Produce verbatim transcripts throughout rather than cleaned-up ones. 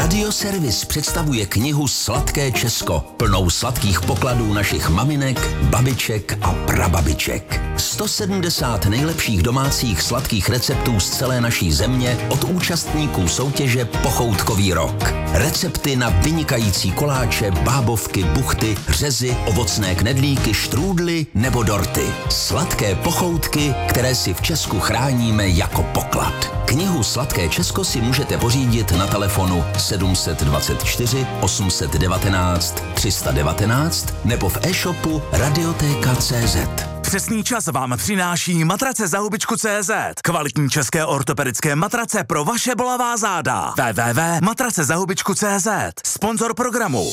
Radioservis představuje knihu Sladké Česko, plnou sladkých pokladů našich maminek, babiček a prababiček. sto sedmdesát nejlepších domácích sladkých receptů z celé naší země od účastníků soutěže Pochoutkový rok. Recepty na vynikající koláče, bábovky, buchty, řezy, ovocné knedlíky, štrůdly nebo dorty. Sladké pochoutky, které si v Česku chráníme jako poklad. Knihu Sladké Česko si můžete pořídit na telefonu sedm dvacet čtyři osm set devatenáct tři sta devatenáct nebo v e-shopu radioteka tečka cé zet. Přesný čas vám přináší matrace za hubičku tečka cé zet. Kvalitní české ortopedické matrace pro vaše bolavá záda. w w w tečka matrace za hubičku tečka cé zet. Sponzor programu.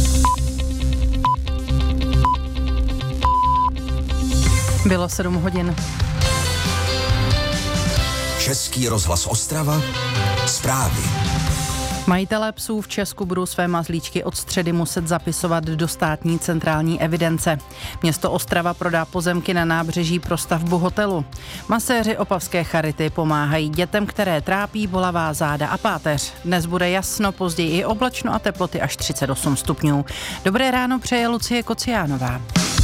Bylo sedm hodin. Český rozhlas Ostrava. Zprávy. Majitelé psů v Česku budou své mazlíčky od středy muset zapisovat do státní centrální evidence. Město Ostrava prodá pozemky na nábřeží pro stavbu hotelu. Maséři Opavské charity pomáhají dětem, které trápí bolavá záda a páteř. Dnes bude jasno, později i oblačno a teploty až třicet osm stupňů. Dobré ráno přeje Lucie Kociánová.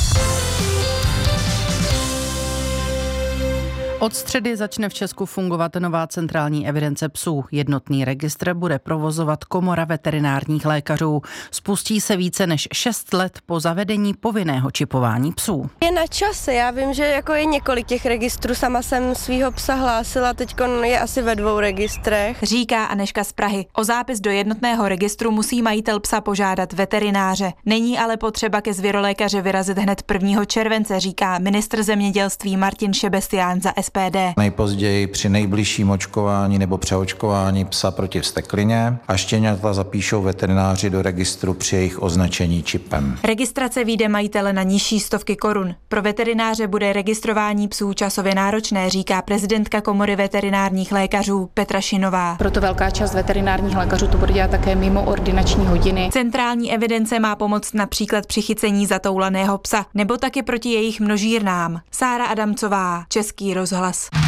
Od středy začne v Česku fungovat nová centrální evidence psů. Jednotný registr bude provozovat Komora veterinárních lékařů. Spustí se více než šest let po zavedení povinného čipování psů. Je na čase, já vím, že jako je několik těch registrů, sama jsem svýho psa hlásila, teď je asi ve dvou registrech. Říká Anežka z Prahy. O zápis do jednotného registru musí majitel psa požádat veterináře. Není ale potřeba ke zvěrolékaři vyrazit hned prvního července, říká ministr zemědělství Martin Šebestián za S P D. Nejpozději při nejbližším očkování nebo přeočkování psa proti vzteklině a štěňata zapíšou veterináři do registru při jejich označení čipem. Registrace vyjde majitele na nižší stovky korun. Pro veterináře bude registrování psů časově náročné, říká prezidentka Komory veterinárních lékařů Petra Šinová. Proto velká část veterinárních lékařů to bude dělat také mimo ordinační hodiny. Centrální evidence má pomoct například při chycení zatoulaného psa nebo taky proti jejich množírnám. Sára Adamcová, Český rozhlas.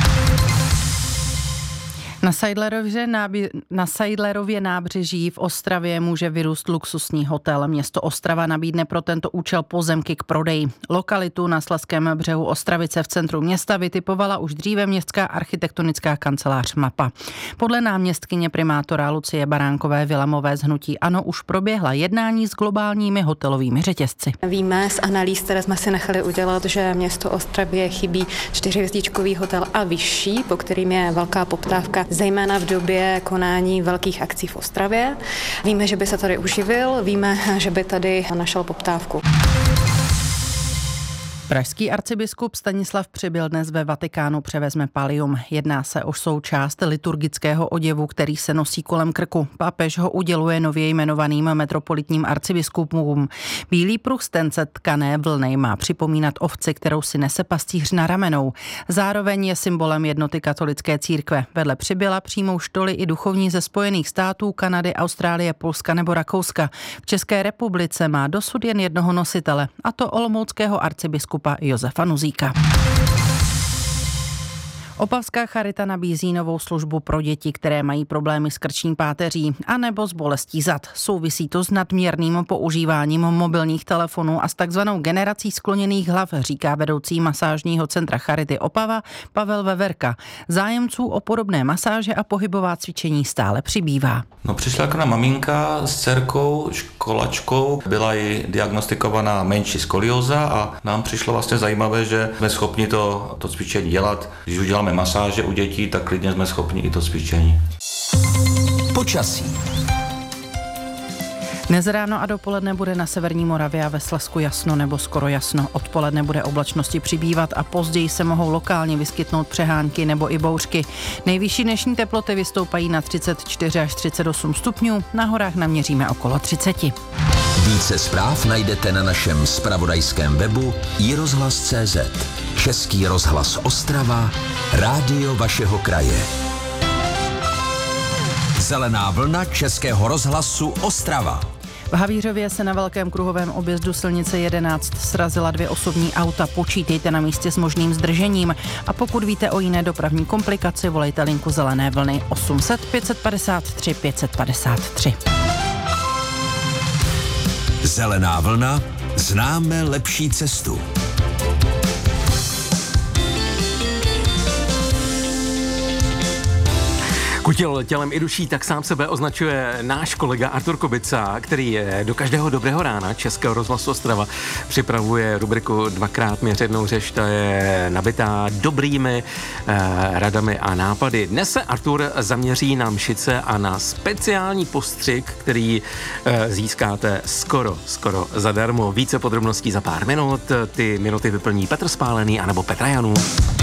Na Seidlerově, nábě- na Seidlerově nábřeží v Ostravě může vyrůst luxusní hotel. Město Ostrava nabídne pro tento účel pozemky k prodeji. Lokalitu na Slezském břehu Ostravice v centru města vytipovala už dříve městská architektonická kancelář Mapa. Podle náměstkyně primátora Lucie Baránkové Vilamové z hnutí ANO už proběhla jednání s globálními hotelovými řetězci. Víme z analýz, které jsme si nechali udělat, že město Ostravě chybí čtyřhvězdičkový hotel a vyšší, po kterým je velká poptávka, zejména v době konání velkých akcí v Ostravě. Víme, že by se tady uživil, víme, že by tady našel poptávku. Pražský arcibiskup Stanislav Přibyl dnes ve Vatikánu převezme pallium. Jedná se o součást liturgického oděvu, který se nosí kolem krku. Papež ho uděluje nově jmenovaným metropolitním arcibiskupům. Bílý pruh z tence tkané vlny má připomínat ovci, kterou si nese pastýř na ramenou. Zároveň je symbolem jednoty katolické církve. Vedle Přibyla přijmou štoly i duchovní ze Spojených států, Kanady, Austrálie, Polska nebo Rakouska. V České republice má dosud jen jednoho nositele, a to olomouckého arcibiskupa Josefa Nuzíka. Opavská charita nabízí novou službu pro děti, které mají problémy s krční páteří anebo s bolestí zad. Souvisí to s nadměrným používáním mobilních telefonů a s takzvanou generací skloněných hlav, říká vedoucí masážního centra Charity Opava Pavel Veverka. Zájemců o podobné masáže a pohybová cvičení stále přibývá. No, přišla k nám maminka s dcerkou, školačkou, byla jí diagnostikovaná menší skolióza a nám přišlo vlastně zajímavé, že jsme schopni to, to cvičení dělat. Když uděláme masáže u dětí, tak klidně jsme schopni i to cvičení. Počasí. Dnes ráno a dopoledne bude na severní Moravě a ve Slezsku jasno nebo skoro jasno. Odpoledne bude oblačnosti přibývat a později se mohou lokálně vyskytnout přehánky nebo i bouřky. Nejvyšší dnešní teploty vystoupají na třicet čtyři až třicet osm stupňů, na horách naměříme okolo třicet. Více zpráv najdete na našem zpravodajském webu i rozhlas tečka cé zet. Český rozhlas Ostrava, rádio vašeho kraje. Zelená vlna Českého rozhlasu Ostrava. V Havířově se na velkém kruhovém objezdu silnice jedenáct srazila dvě osobní auta. Počítejte na místě s možným zdržením. A pokud víte o jiné dopravní komplikaci, volejte linku Zelené vlny osm set pět set padesát tři pět set padesát tři. Zelená vlna, známe lepší cestu. Kutil tělem i duší, tak sám sebe označuje náš kolega Artur Kubica, který je do každého dobrého rána Českého rozhlasu Ostrava připravuje rubriku Dvakrát měř jednou řeš, ta je nabitá dobrými eh, radami a nápady. Dnes se Artur zaměří na mšice a na speciální postřik, který eh, získáte skoro, skoro zadarmo. Více podrobností za pár minut, ty minuty vyplní Petr Spálený anebo Petra Janů.